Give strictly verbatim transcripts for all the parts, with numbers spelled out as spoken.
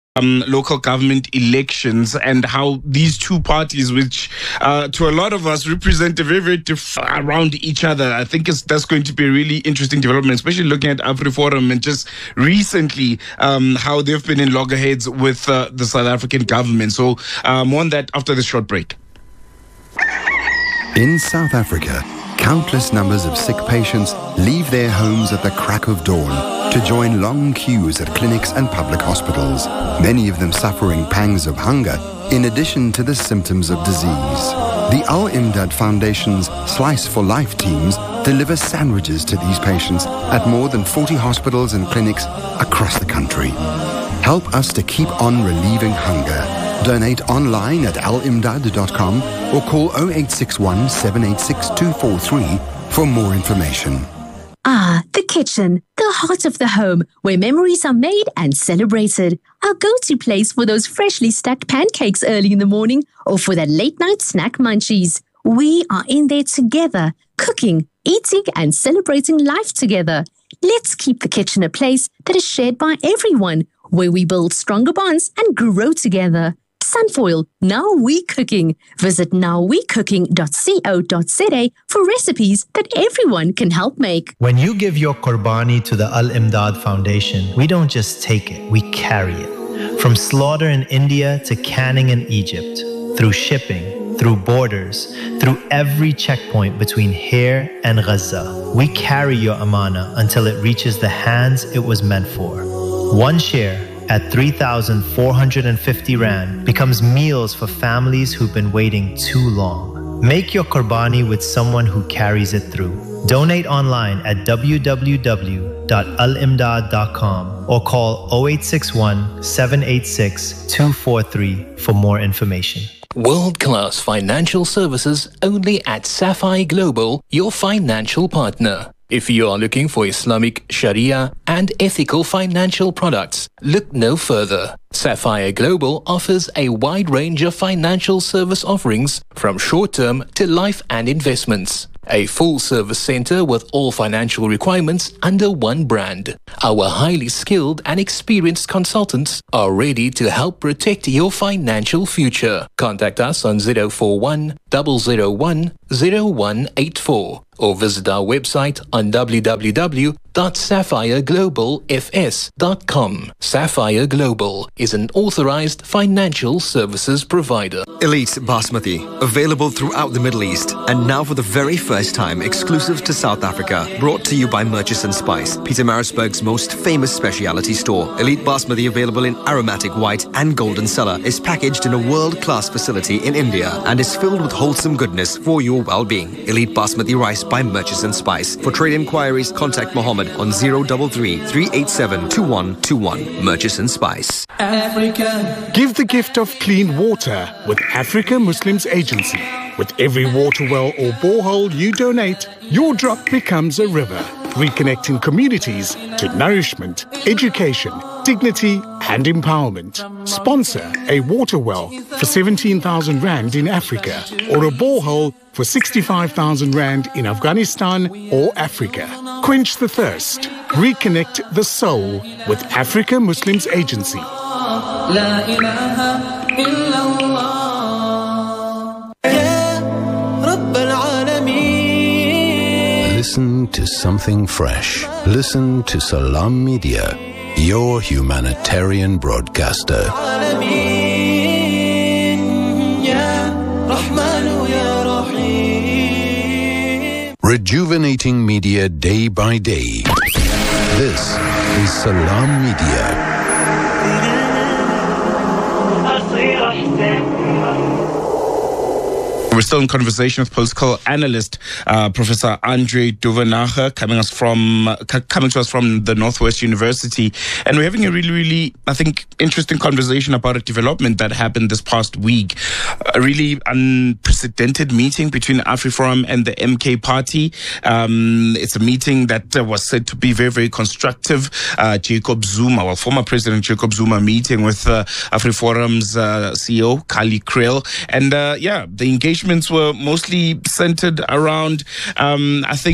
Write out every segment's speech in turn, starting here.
Um, local government elections and how these two parties, which uh, to a lot of us represent a very, very diff- around each other. I think it's, that's going to be a really interesting development, especially looking at AfriForum and just recently um, how they've been in loggerheads with uh, the South African government. So um, more on that after this short break. In South Africa, countless numbers of sick patients leave their homes at the crack of dawn to join long queues at clinics and public hospitals, many of them suffering pangs of hunger in addition to the symptoms of disease. The Al Imdad Foundation's Slice for Life teams deliver sandwiches to these patients at more than forty hospitals and clinics across the country. Help us to keep on relieving hunger. Donate online at al imdad dot com or call zero eight six one, seven eight six, two four three for more information. Ah, the kitchen, the heart of the home, where memories are made and celebrated. Our go-to place for those freshly stacked pancakes early in the morning or for that late-night snack munchies. We are in there together, cooking, eating and celebrating life together. Let's keep the kitchen a place that is shared by everyone, where we build stronger bonds and grow together. Sunfoil, Now We Cooking. Visit now we cooking dot co dot za for recipes that everyone can help make. When you give your Qurbani to the Al Imdad Foundation, we don't just take it, we carry it. From slaughter in India to canning in Egypt, through shipping, through borders, through every checkpoint between here and Gaza, we carry your amana until it reaches the hands it was meant for. One share at three thousand four hundred fifty rand becomes meals for families who've been waiting too long. Make your Qurbani with someone who carries it through. Donate online at w w w dot al imdad dot com or call zero eight six one, seven eight six, two four three for more information. World-class financial services only at Sapphire Global, your financial partner. If you are looking for Islamic, Sharia and ethical financial products, look no further. Sapphire Global offers a wide range of financial service offerings from short-term to life and investments. A full-service center with all financial requirements under one brand. Our highly skilled and experienced consultants are ready to help protect your financial future. Contact us on zero four one, zero zero one, zero one eight four or visit our website on w w w dot sapphire global f s dot com. Sapphire Global is an authorized financial services provider. Elite Basmati, available throughout the Middle East and now for the very first time exclusive to South Africa. Brought to you by Murchison Spice, Pietermaritzburg's most famous specialty store. Elite Basmati, available in aromatic white and golden cellar, is packaged in a world-class facility in India and is filled with wholesome goodness for your well-being. Elite Basmati rice by Murchison Spice. For trade inquiries, contact Mohammed on zero three three, three eight seven, two one two one. Murchison Spice. Africa. Give the gift of clean water with Africa Muslims Agency. With every water well or borehole you donate, your drop becomes a river, reconnecting communities to nourishment, education, dignity and empowerment. Sponsor a water well for seventeen thousand rand in Africa or a borehole for sixty-five thousand rand in Afghanistan or Africa. Quench the thirst. Reconnect the soul with Africa Muslims Agency. La ilaha illallah. Listen to something fresh. Listen to Salam Media, your humanitarian broadcaster. Rejuvenating media day by day. This is Salam Media. We're still in conversation with political analyst uh, Professor Andre Duvenhage, coming us from uh, c- coming to us from the Northwest University, and we're having a really, really, I think, interesting conversation about a development that happened this past week. A really unprecedented meeting between AfriForum and the M K Party. Um, it's a meeting that uh, was said to be very, very constructive. Uh, Jacob Zuma, well, former President Jacob Zuma, meeting with uh, AfriForum's uh, C E O Kali Kriel, and uh, yeah, the engagement were mostly centered around, um, I think,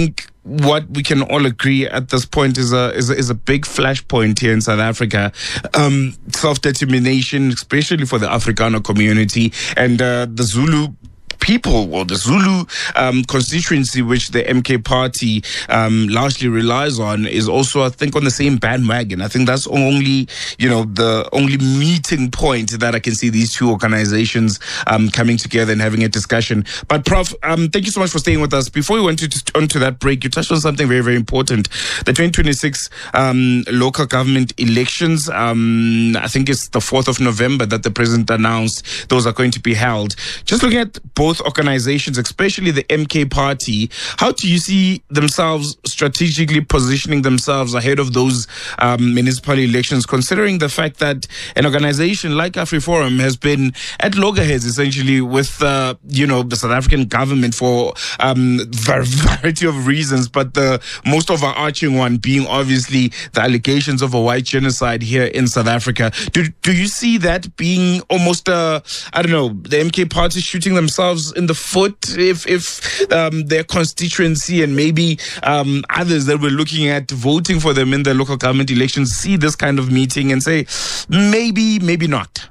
what we can all agree at this point is a is a, is a big flashpoint here in South Africa. Um, self-determination, especially for the Afrikaner community and uh, the Zulu people, or the Zulu um, constituency, which the M K party um, largely relies on, is also, I think, on the same bandwagon. I think that's only, you know, the only meeting point that I can see these two organizations um, coming together and having a discussion. But Prof, um, thank you so much for staying with us. Before we went to, to, onto that break, you touched on something very, very important. The twenty twenty-six um, local government elections, um, I think it's the fourth of November that the president announced those are going to be held. Just looking at both organizations, especially the M K party, how do you see themselves strategically positioning themselves ahead of those um, municipal elections, considering the fact that an organization like AfriForum has been at loggerheads essentially with uh, you know, the South African government for um, a variety of reasons, but the most overarching one being obviously the allegations of a white genocide here in South Africa. Do, do you see that being almost a, I don't know, the M K party shooting themselves in the foot if if um, their constituency and maybe um, others that were looking at voting for them in the local government elections see this kind of meeting and say, maybe, maybe not?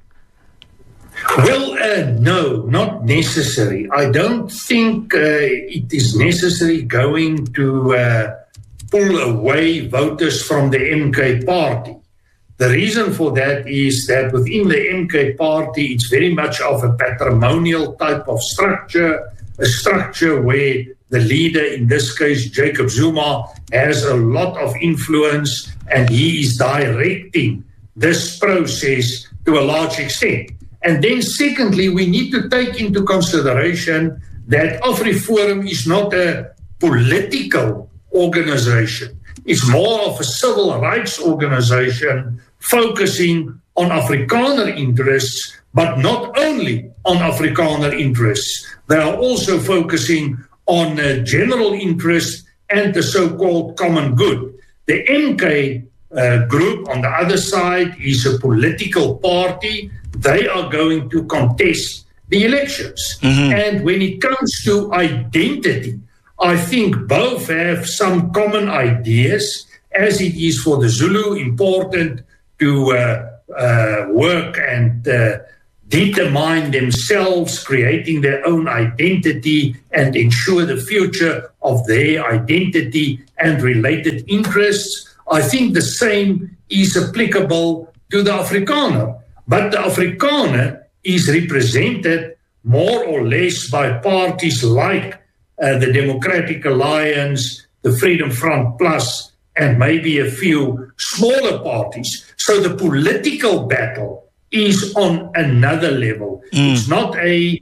Well, uh, no, not necessary. I don't think uh, it is necessary going to uh, pull away voters from the M K party. The reason for that is that within the M K party, it's very much of a patrimonial type of structure, a structure where the leader, in this case, Jacob Zuma, has a lot of influence and he is directing this process to a large extent. And then secondly, we need to take into consideration that AfriForum is not a political organization. It's more of a civil rights organization focusing on Afrikaner interests, but not only on Afrikaner interests. They are also focusing on uh, general interest and the so-called common good. The M K uh, group on the other side is a political party. They are going to contest the elections. Mm-hmm. And when it comes to identity, I think both have some common ideas, as it is for the Zulu important to uh, uh, work and uh, determine themselves, creating their own identity and ensure the future of their identity and related interests. I think the same is applicable to the Afrikaner. But the Afrikaner is represented more or less by parties like Uh, the Democratic Alliance, the Freedom Front Plus, and maybe a few smaller parties. So the political battle is on another level. Mm. It's not a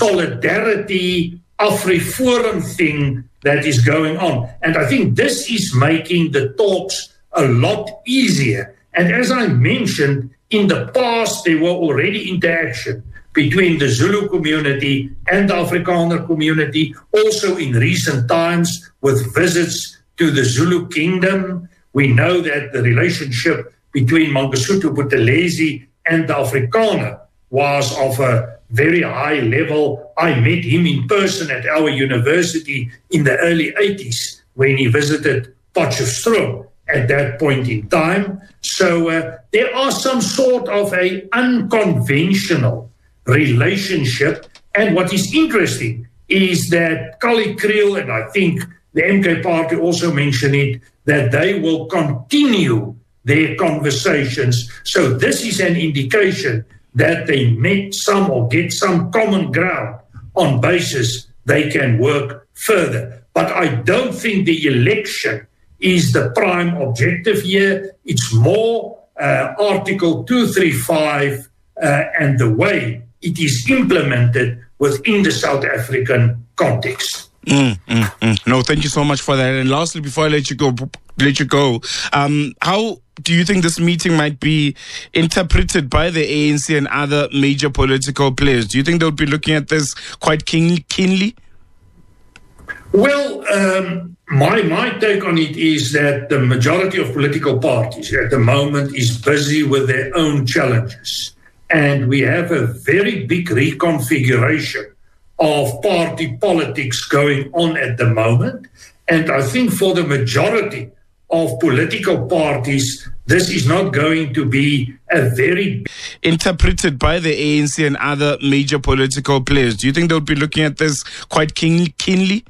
solidarity AfriForum thing that is going on. And I think this is making the talks a lot easier. And as I mentioned, in the past, there were already interaction between the Zulu community and the Afrikaner community, also in recent times with visits to the Zulu kingdom. We know that the relationship between Mangosuthu Buthelezi and the Afrikaner was of a very high level. I met him in person at our university in the early eighties when he visited Potchefstroom at that point in time. So uh, there are some sort of a unconventional relationship. And what is interesting is that Kali Kriel, and I think the M K party also mentioned it, that they will continue their conversations. So this is an indication that they met some or get some common ground on basis they can work further. But I don't think the election is the prime objective here. It's more uh, Article two thirty-five uh, and the way it is implemented within the South African context. Mm, mm, mm. No, thank you so much for that. And lastly, before I let you go, let you go, um, how do you think this meeting might be interpreted by the A N C and other major political players? Do you think they would be looking at this quite keen, keenly? Well, um, my my take on it is that the majority of political parties at the moment is busy with their own challenges. And we have a very big reconfiguration of party politics going on at the moment. And I think for the majority of political parties, this is not going to be a very... Interpreted by the A N C and other major political players. Do you think they'll be looking at this quite keen, keenly?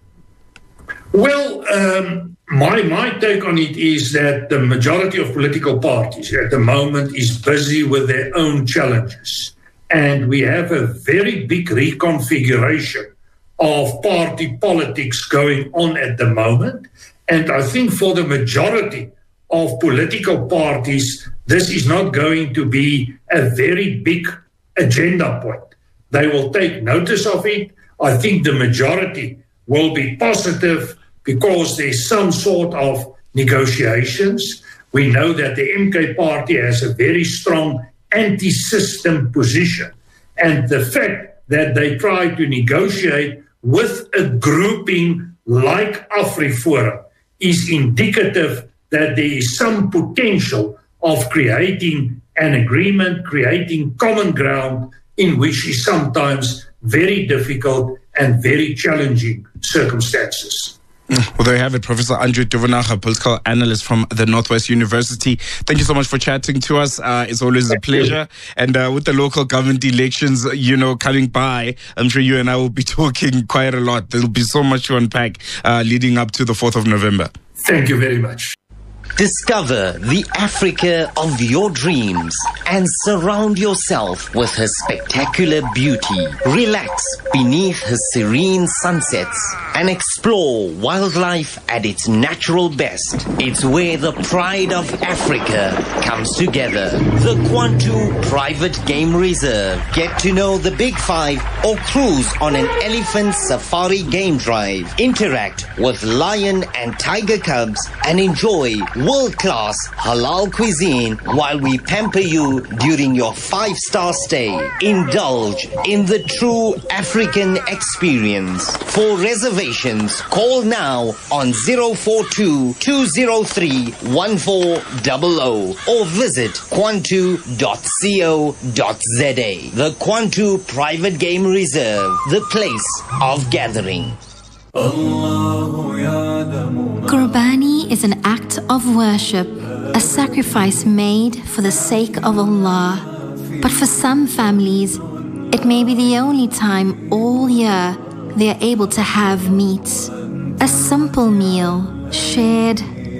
Well, um, my, my take on it is that the majority of political parties at the moment is busy with their own challenges. And we have a very big reconfiguration of party politics going on at the moment. And I think for the majority of political parties, this is not going to be a very big agenda point. They will take notice of it. I think the majority will be positive because there's some sort of negotiations. We know that the M K party has a very strong anti-system position. And the fact that they try to negotiate with a grouping like AfriForum is indicative that there is some potential of creating an agreement, creating common ground in which is sometimes very difficult and very challenging circumstances. Well, there you have it, Professor Andre Duvenhage, political analyst from the Northwest University. Thank you so much for chatting to us. Uh, it's always a pleasure. And uh, with the local government elections, you know, coming by, I'm sure you and I will be talking quite a lot. There'll be so much to unpack uh, leading up to the fourth of November. Thank you very much. Discover the Africa of your dreams and surround yourself with her spectacular beauty. Relax beneath her serene sunsets and explore wildlife at its natural best. It's where the pride of Africa comes together. The Kwantu Private Game Reserve. Get to know the Big Five or cruise on an elephant safari game drive. Interact with lion and tiger cubs and enjoy world-class halal cuisine while we pamper you during your five-star stay. Indulge in the true African experience. For reservations, call now on zero four two, two zero three, one four zero zero or visit kwantu dot co dot za. The Kwantu Private Game Reserve, the place of gathering. Qurbani is an act of worship, a sacrifice made for the sake of Allah. But for some families, it may be the only time all year they are able to have meat. A simple meal, shared